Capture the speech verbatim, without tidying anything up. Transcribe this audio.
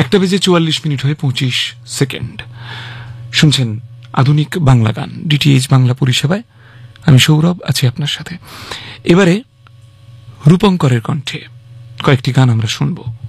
একটা বেজে চুয়াল্লিশ মিনিট হয়ে পঁচিশ সেকেন্ড শুনছেন আধুনিক বাংলা গান ডিটিএইচ বাংলা পরিষেবায়। আমি সৌরভ আছি আপনার সাথে। এবারে রূপঙ্করের কণ্ঠে কয়েকটি গান আমরা শুনবো।